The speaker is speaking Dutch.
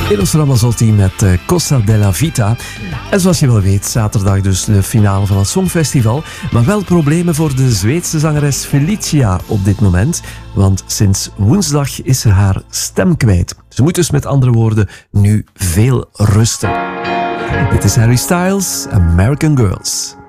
Eros Ramazzotti met Costa della Vita. En zoals je wel weet, zaterdag dus de finale van het Songfestival. Maar wel problemen voor de Zweedse zangeres Felicia op dit moment. Want sinds woensdag is ze haar stem kwijt. Ze moet dus met andere woorden nu veel rusten. Dit is Harry Styles, American Girls.